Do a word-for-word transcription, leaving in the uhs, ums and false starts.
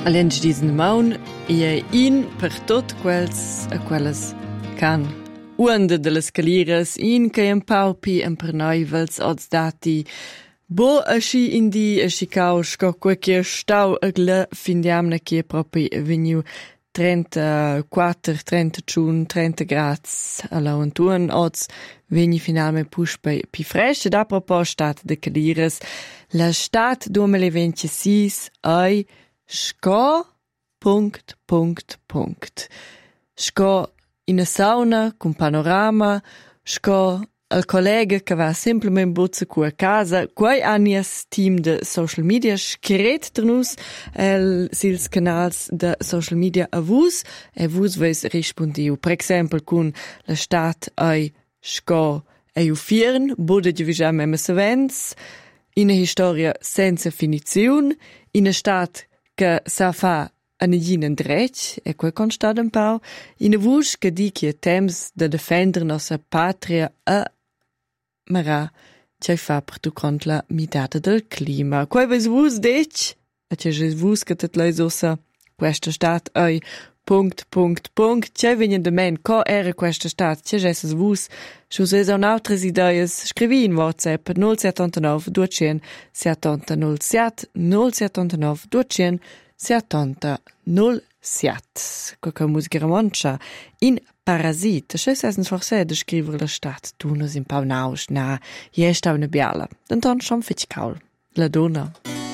Allenc diesen maun e in per tot quels a quelles can uanda de las caliras in che un paupi en per noivels ods dati bo asci indi asci caus co qualche stau agla findiamna che propi veniu trentaquattro trenta giun trenta grads alla untuan ods veni finalmente push bei pi fresh da propos stat de caliras la stat duemilaventisei ai Sco, punct, punct, punct. Sco in a sauna con panorama, sco al collega che va semplicemente buzza cu a casa, quai annies team de social media scret per nus el sils canals de social media a vus e vus veis rispondiu. Per exempel con la stat ai sco e ufiern, bude di vija memme savens, in a historia senza finiziun, in a stat che sa fa a negin dretg, e quel constat un pau, in a vusch che di che temps de defender nostra patria a mara c'è fa per tu cont la mitata del clima. Quai ves vus dec, e c'è ges vus che tet leis ossa questa stat ai punct, punct, punct, c'è venien de men, co era questa stat, c'è ges vus, schus es un altres ideias, scrivi in WhatsApp null sette nove due zero sette null sette null sette nove due zero sette null sette. Qualche musica romancia in Parasit. C'è se forse de scrivere la stat, tu nos in pau naus, na, je sta una biala. D'anton schon fitch caul. La donna.